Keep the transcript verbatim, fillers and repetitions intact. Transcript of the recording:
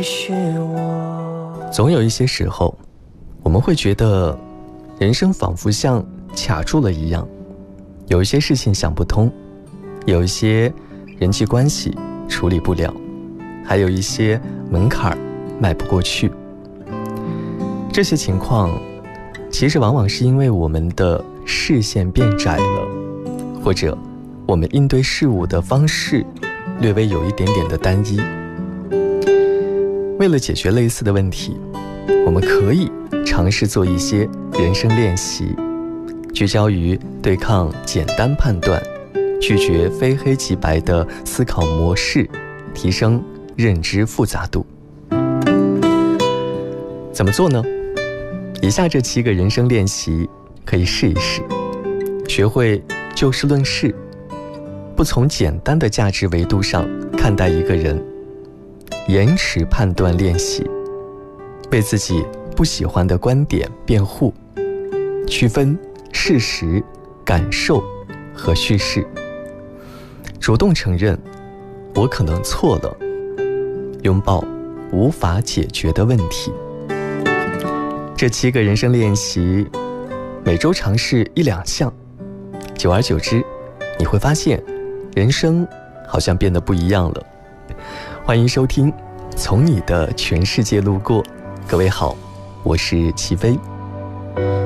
许我。 总有一些时候，我们会觉得人生仿佛像卡住了一样，有一些事情想不通，有一些人际关系处理不了，还有一些门槛迈不过去。这些情况其实往往是因为我们的视线变窄了，或者我们应对事物的方式略微有一点点的单一。为了解决类似的问题，我们可以尝试做一些人生练习，聚焦于对抗简单判断，拒绝非黑即白的思考模式，提升认知复杂度。怎么做呢？以下这七个人生练习可以试一试。学会就事论事，不从简单的价值维度上看待一个人。延迟判断练习，为自己不喜欢的观点辩护，区分事实、感受和叙事，主动承认我可能错了，拥抱无法解决的问题。这七个人生练习，每周尝试一两项，久而久之，你会发现人生好像变得不一样了。欢迎收听《从你的全世界路过》，各位好，我是齐飞。